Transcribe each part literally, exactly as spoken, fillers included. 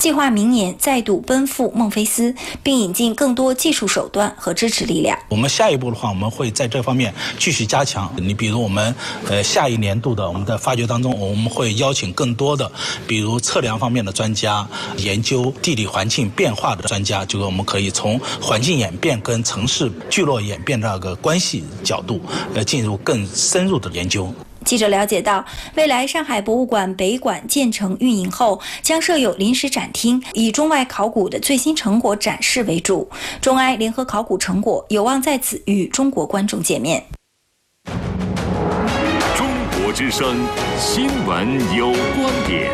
计划明年再度奔赴孟菲斯，并引进更多技术手段和支持力量。 我们下一步的话，我们会在这方面继续加强。你比如我们呃下一年度的我们的发掘当中，我们会邀请更多的，比如测量方面的专家，研究地理环境变化的专家，就是我们可以从环境演变跟城市聚落演变这个关系角度，呃进入更深入的研究。 记者了解到，未来上海博物馆北馆建成运营后，将设有临时展厅，以中外考古的最新成果展示为主。中埃联合考古成果有望在此与中国观众见面。 中国之声新闻有观点。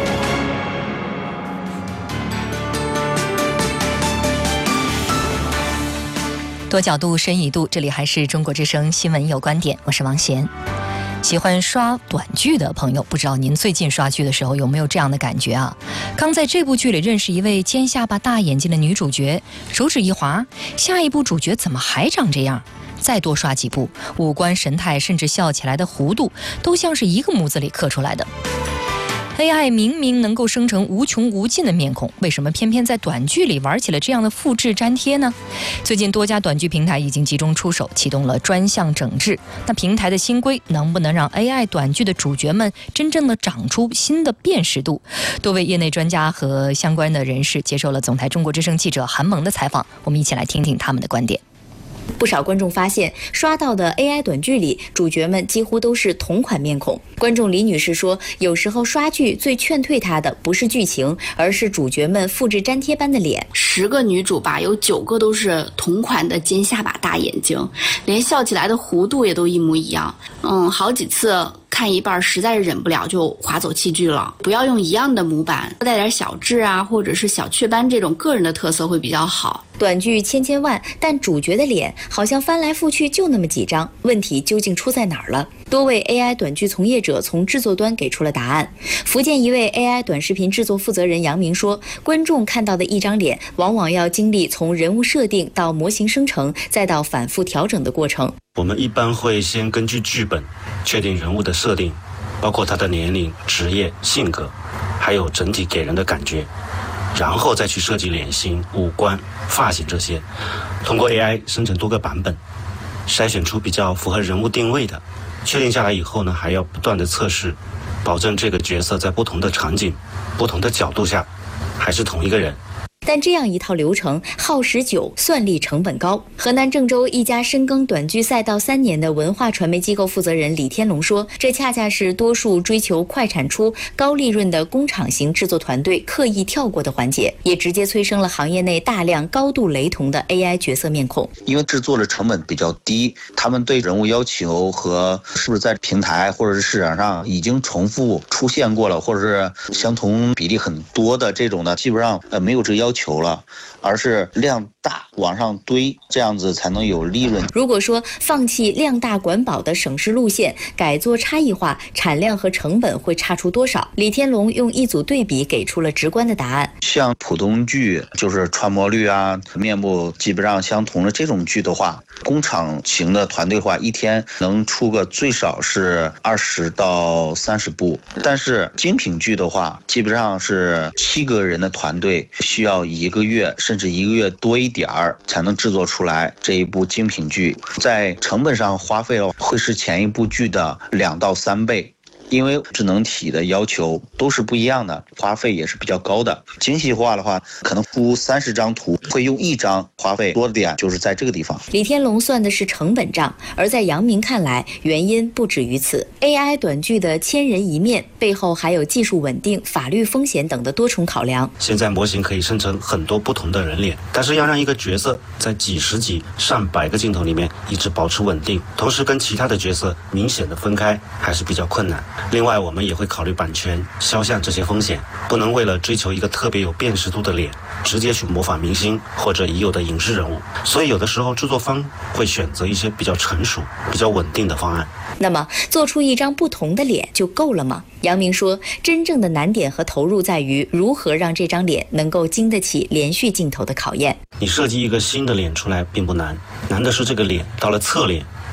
多角度深一度，这里还是中国之声新闻有观点，我是王贤。喜欢刷短剧的朋友，不知道您最近刷剧的时候有没有这样的感觉啊？刚在这部剧里认识一位尖下巴大眼睛的女主角，手指一滑，下一部主角怎么还长这样？再多刷几部，五官神态甚至笑起来的弧度都像是一个模子里刻出来的。A I 明明能够生成无穷无尽的面孔，为什么偏偏在短剧里玩起了这样的复制粘贴呢？最近多家短剧平台已经集中出手，启动了专项整治。那平台的新规能不能让 A I 短剧的主角们真正的长出新的辨识度？多位业内专家和相关的人士接受了总台中国之声记者韩萌的采访，我们一起来听听他们的观点。 不少观众发现，刷到的 A I 短剧里，主角们几乎都是同款面孔。观众李女士说，有时候刷剧最劝退她的不是剧情，而是主角们复制粘贴般的脸。 十个女主吧，有九个都是同款的尖下巴大眼睛，连笑起来的弧度也都一模一样。嗯，好几次看一半实在是忍不了，就划走弃剧了。不要用一样的模板，带点小痣啊，或者是小雀斑这种个人的特色会比较好。 短剧千千万，但主角的脸好像翻来覆去就那么几张，问题究竟出在哪儿了？多位 A I 短剧从业者从制作端给出了答案。福建一位 A I 短视频制作负责人杨明说，观众看到的一张脸，往往要经历从人物设定到模型生成，再到反复调整的过程。 我们一般会先根据剧本确定人物的设定，包括他的年龄、职业、性格，还有整体给人的感觉，然后再去设计脸型、五官、发型这些，通过 A I 生成多个版本，筛选出比较符合人物定位的。确定下来以后呢，还要不断的测试，保证这个角色在不同的场景、不同的角度下还是同一个人。 但这样一套流程耗时久，算力成本高。河南郑州一家深耕短剧赛道三年的文化传媒机构负责人李天龙说，这恰恰是多数追求快产出、高利润的工厂型制作团队刻意跳过的环节，也直接催生了行业内大量高度雷同的 A I 角色面孔。 因为制作的成本比较低，他们对人物要求和是不是在平台或者是市场上已经重复出现过了，或者是相同比例很多的这种呢，基本上呃没有这个要求求了，而是量大往上堆，这样子才能有利润。 如果说放弃量大管饱的省事路线，改做差异化，产量和成本会差出多少？李天龙用一组对比给出了直观的答案。 像普通剧，就是传播率啊、面部基本上相同的这种剧的话，工厂型的团队的话，一天能出个最少是二十到三十部，但是精品剧的话，基本上是七个人的团队需要一个月甚至一个月多一点儿才能制作出来这一部精品剧，在成本上花费了会是前一部剧的两到三倍。因为智能体的要求都是不一样的，花费也是比较高的。精细化的话，可能出三十张图会用一张，花费多的点就是在这个地方。 李天龙算的是成本账，而在杨明看来，原因不止于此。A I 短剧的千人一面背后还有技术稳定、法律风险等的多重考量。 现在模型可以生成很多不同的人脸，但是要让一个角色在几十集、上百个镜头里面一直保持稳定，同时跟其他的角色明显的分开，还是比较困难。另外，我们也会考虑版权、肖像这些风险，不能为了追求一个特别有辨识度的脸，直接去模仿明星或者已有的影视人物。所以有的时候制作方会选择一些比较成熟、比较稳定的方案。 那么，做出一张不同的脸就够了吗？杨明说，真正的难点和投入在于如何让这张脸能够经得起连续镜头的考验。 你设计一个新的脸出来并不难，难的是这个脸到了侧脸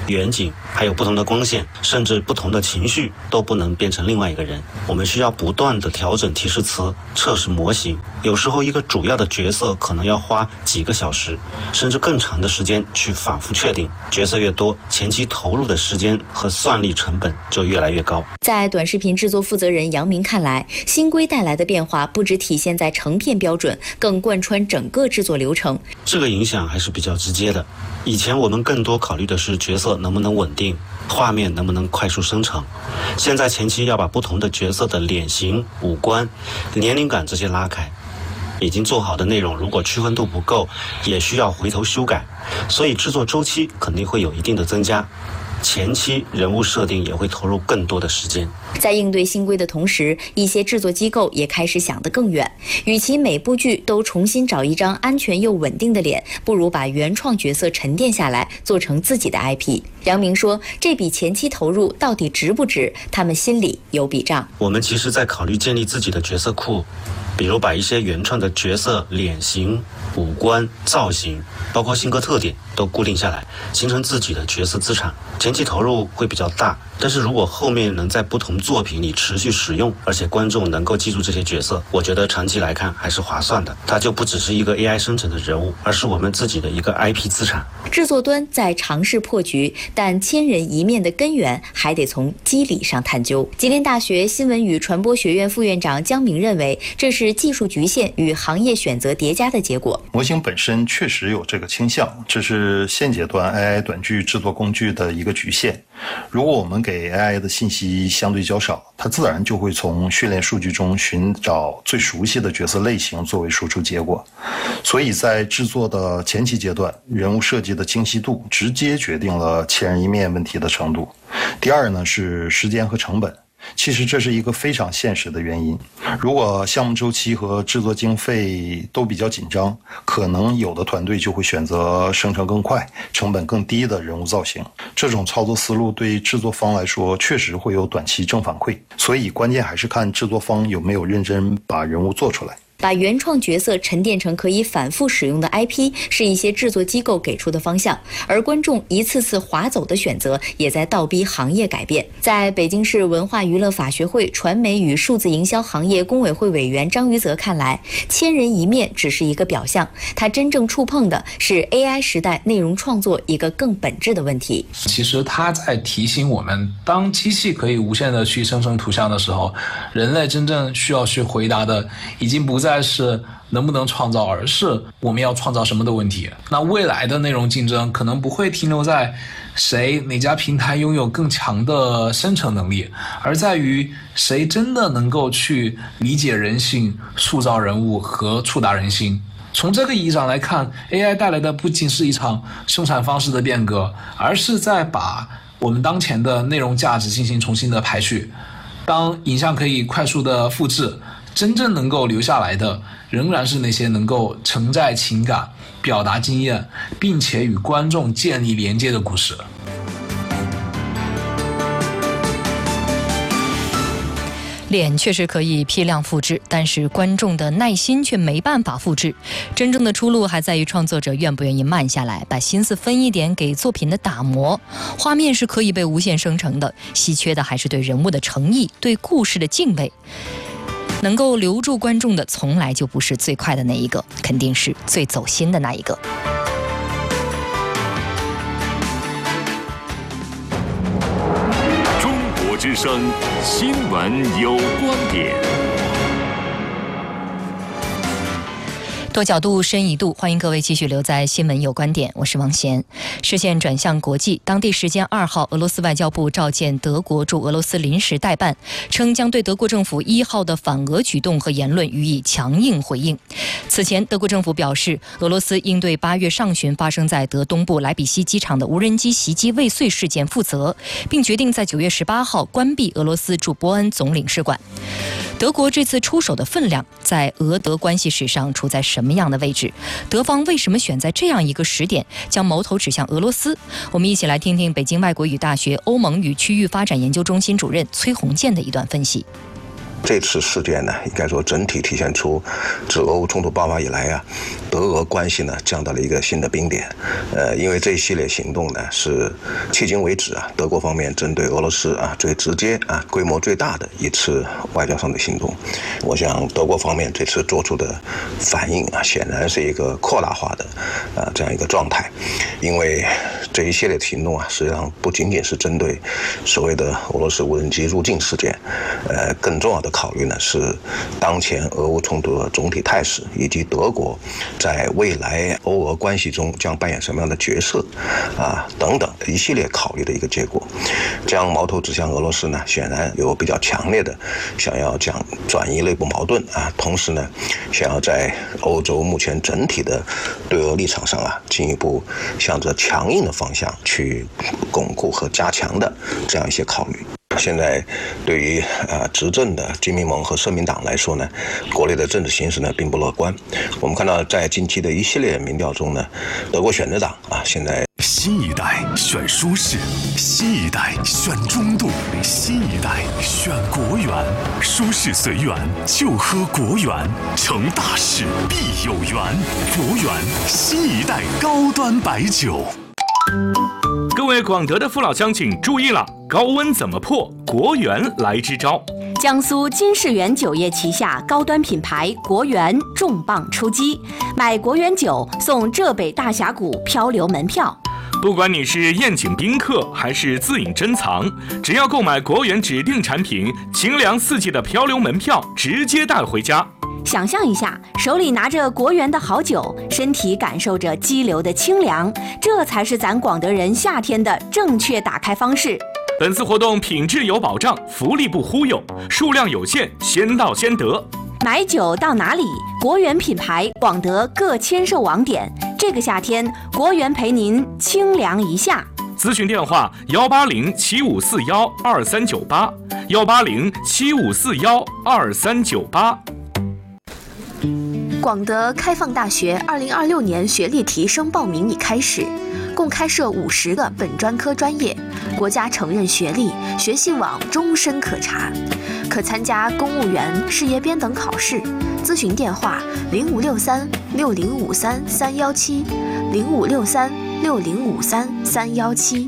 远景，还有不同的光线，甚至不同的情绪都不能变成另外一个人。我们需要不断的调整提示词，测试模型。有时候一个主要的角色可能要花几个小时，甚至更长的时间去反复确定。角色越多，前期投入的时间和算力成本就越来越高。 在短视频制作负责人杨明看来，新规带来的变化不只体现在成片标准，更贯穿整个制作流程。 这个影响还是比较直接的。以前我们更多考虑的是角色能不能稳定，画面能不能快速生成。现在前期要把不同的角色的脸型、五官、年龄感这些拉开。已经做好的内容如果区分度不够，也需要回头修改，所以制作周期肯定会有一定的增加。前期人物设定也会投入更多的时间。 在应对新规的同时，一些制作机构也开始想得更远，与其每部剧都重新找一张安全又稳定的脸，不如把原创角色沉淀下来，做成自己的 I P。 杨明说，这笔前期投入到底值不值，他们心里有笔账。 我们其实在考虑建立自己的角色库，比如把一些原创的角色脸型、五官、造型，包括性格特点都固定下来，形成自己的角色资产。前期投入会比较大，但是如果后面能在不同作品里持续使用，而且观众能够记住这些角色，我觉得长期来看还是划算的。它就不只是一个 A I 生成的人物，而是我们自己的一个 I P 资产。 制作端在尝试破局，但千人一面的根源还得从机理上探究。吉林大学新闻与传播学院副院长姜明认为，这是技术局限与行业选择叠加的结果。 模型本身确实有这个倾向，这是现阶段 A I 短剧制作工具的一个局限。如果我们给 A I 的信息相对较少，它自然就会从训练数据中寻找最熟悉的角色类型作为输出结果。所以在制作的前期阶段，人物设计的精细度直接决定了千人一面问题的程度。第二呢，是时间和成本。其实这是一个非常现实的原因。如果项目周期和制作经费都比较紧张，可能有的团队就会选择生成更快、成本更低的人物造型。这种操作思路对制作方来说确实会有短期正反馈，所以关键还是看制作方有没有认真把人物做出来。 把原创角色沉淀成可以反复使用的 I P 是一些制作机构给出的方向，而观众一次次划走的选择也在倒逼行业改变。在北京市文化娱乐法学会传媒与数字营销行业工委会委员张于泽看来，千人一面只是一个表象，他真正触碰的是 A I 时代内容创作一个更本质的问题。 其实他在提醒我们，当机器可以无限的去生成图像的时候，人类真正需要去回答的已经不再是能不能创造，而是我们要创造什么的问题。那未来的内容竞争可能不会停留在谁哪家平台拥有更强的生成能力，而在于谁真的能够去理解人性、塑造人物和触达人心。从这个意义上来看， A I 带来的不仅是一场生产方式的变革，而是在把我们当前的内容价值进行重新的排序。当影像可以快速的复制，真正能够留下来的仍然是那些能够承载情感、表达经验，并且与观众建立连接的故事。 脸确实可以批量复制，但是观众的耐心却没办法复制。真正的出路还在于创作者愿不愿意慢下来，把心思分一点给作品的打磨。画面是可以被无限生成的，稀缺的还是对人物的诚意，对故事的敬畏。能够留住观众的从来就不是最快的那一个，肯定是最走心的那一个。 中国之声新闻有观点。 多角度深一度，欢迎各位继续留在新闻有观点，我是王贤。视线转向国际，当地时间二号，俄罗斯外交部召见德国驻俄罗斯临时代办，称将对德国政府一号的反俄举动和言论予以强硬回应。此前，德国政府表示，俄罗斯应对八月上旬发生在德东部莱比锡机场的无人机袭击未遂事件负责，并决定在九月十八号关闭俄罗斯驻波恩总领事馆。德国这次出手的分量，在俄德关系史上处在什么样的位置？德方为什么选在这样一个时点将矛头指向俄罗斯？我们一起来听听北京外国语大学欧盟与区域发展研究中心主任崔洪建的一段分析。 这次事件呢，应该说整体体现出自俄乌冲突爆发以来啊，德俄关系呢降到了一个新的冰点。呃，因为这一系列行动呢是迄今为止啊，德国方面针对俄罗斯啊最直接啊规模最大的一次外交上的行动。我想德国方面这次做出的反应啊，显然是一个扩大化的啊这样一个状态，因为这一系列的行动啊，实际上不仅仅是针对所谓的俄罗斯无人机入境事件，呃，更重要的考虑呢是当前俄乌冲突的总体态势，以及德国在未来欧俄关系中将扮演什么样的角色啊等等一系列考虑的一个结果。将矛头指向俄罗斯呢，显然有比较强烈的想要讲转移内部矛盾啊，同时呢，想要在欧洲目前整体的对俄立场上啊，进一步向着强硬的方向去巩固和加强的这样一些考虑。现在对于呃执政的基民盟和社民党来说呢，国内的政治形势呢并不乐观。我们看到在近期的一系列民调中呢，德国选择党啊现在新一代选舒适，新一代选中度，新一代选国源。舒适随缘就喝国源，成大事必有缘。国源新一代高端白酒。 各位广德的父老乡亲注意了，高温怎么破？国源来支招。 江苏金世源酒业旗下高端品牌国源重磅出击，买国源酒送浙北大峡谷漂流门票。 不管你是宴请宾客还是自饮珍藏，只要购买国源指定产品，清凉四季的漂流门票直接带回家。 想象一下，手里拿着国源的好酒，身体感受着激流的清凉，这才是咱广德人夏天的正确打开方式。 本次活动品质有保障，福利不忽悠，数量有限，先到先得。 买酒到哪里？国源品牌广德各签售网点，这个夏天国源陪您清凉一下。 咨询电话：幺八零七五四幺二三九八，幺八零七五四幺二三九八。 广德开放大学二零二六年学历提升报名已开始，共开设五十个本专科专业，国家承认学历，学习网终身可查，可参加公务员、事业编等考试。咨询电话：零五六三六零五三三幺七，零五六三六零五三三幺七。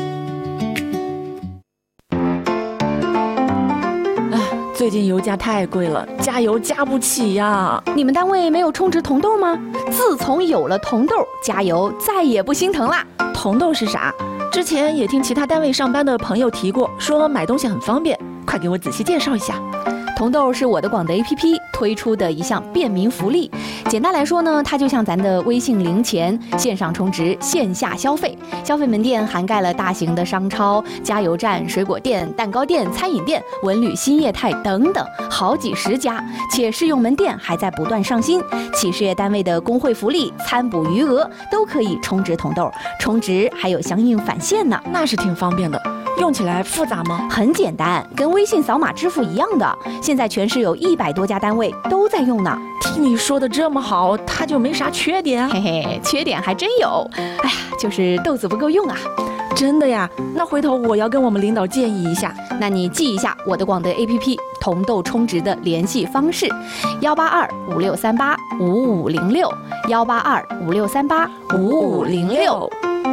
最近油价太贵了，加油加不起呀！ 你们单位没有充值铜豆吗？自从有了铜豆，加油再也不心疼啦。 铜豆是啥？之前也听其他单位上班的朋友提过，说买东西很方便，快给我仔细介绍一下。 铜豆是我的广德 A P P 推出的一项便民福利。简单来说呢，它就像咱的微信零钱，线上充值，线下消费。消费门店涵盖了大型的商超、加油站、水果店、蛋糕店、餐饮店、文旅新业态等等，好几十家。且试用门店还在不断上新，企事业单位的工会福利、餐补余额都可以充值铜豆，充值还有相应返现呢， 那是挺方便的。用起来复杂吗？ 很简单，跟微信扫码支付一样的。现在全市有一百多家单位都在用呢。 听你说的这么好，它就没啥缺点？ 嘿嘿，缺点还真有。哎呀，就是豆子不够用啊。 真的呀？那回头我要跟我们领导建议一下。 那你记一下我的广德 A P P 铜豆充值的联系方式：幺八二五六三八五五零六，幺八二五六三八五五零六。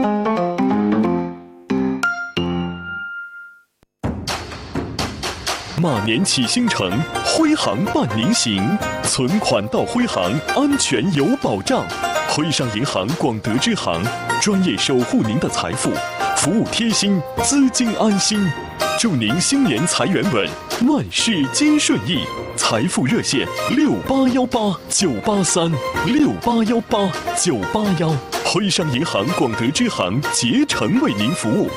马年启星城，辉航伴您行，存款到辉航，安全有保障。辉商银行广德支行，专业守护您的财富，服务贴心，资金安心。祝您新年财源稳，万事皆顺意。财富热线：六八幺八九八三，六八幺八九八幺。辉商银行广德支行竭诚为您服务。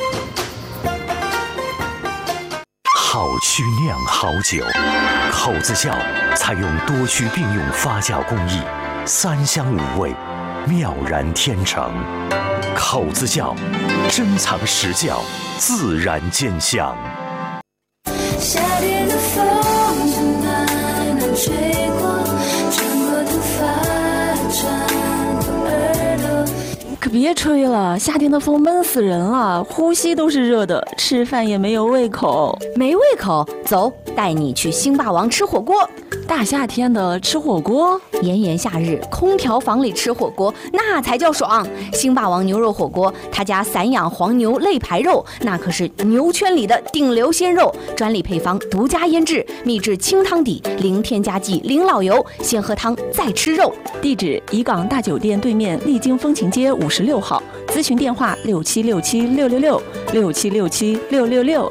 好曲酿好酒，口子窖采用多区并用发酵工艺，三香五味，妙然天成。口子窖珍藏实窖，自然见香。夏天的风正慢慢吹过，穿过头发，穿过耳朵。 可别别吹了，夏天的风闷死人了，呼吸都是热的，吃饭也没有胃口。 没胃口？走，带你去星霸王吃火锅。 大夏天的吃火锅， 炎炎夏日，空调房里吃火锅那才叫爽。星霸王牛肉火锅，他家散养黄牛肋排肉，那可是牛圈里的顶流鲜肉，专利配方，独家腌制，秘制清汤底，零添加剂，零老油，先喝汤再吃肉。 地址：怡港大酒店对面丽晶风情街五十六号，咨询电话：六七六七六六六六七六七六六六。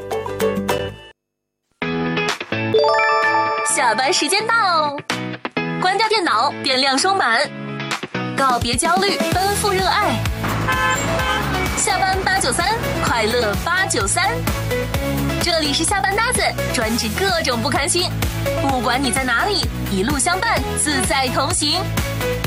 下班时间到，关掉电脑，点亮双板，告别焦虑，奔赴热爱。下班八九三，快乐八九三。这里是下班搭子，专治各种不开心。不管你在哪里，一路相伴，自在同行。